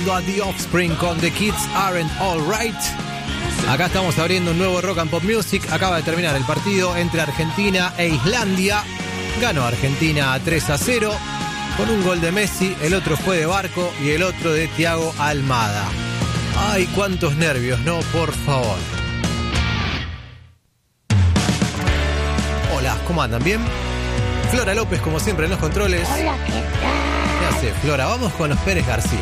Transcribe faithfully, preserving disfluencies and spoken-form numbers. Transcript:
A The Offspring con The Kids Aren't Alright. Acá estamos abriendo un nuevo Rock and Pop Music. Acaba de terminar el partido entre Argentina e Islandia. Ganó Argentina tres a cero con un gol de Messi, el otro fue de Barco y el otro de Thiago Almada. Ay, cuántos nervios, no, por favor. Hola, ¿cómo andan? ¿Bien? Flora López, como siempre, en los controles. Hola, ¿qué tal? ¿Qué hace, Flora? Vamos con los Pérez García.